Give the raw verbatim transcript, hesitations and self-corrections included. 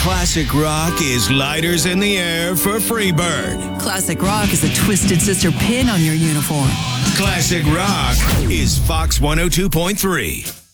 Classic rock is lighters in the air for Freebird. Classic rock is a Twisted Sister pin on your uniform. Classic rock is Fox one oh two point three.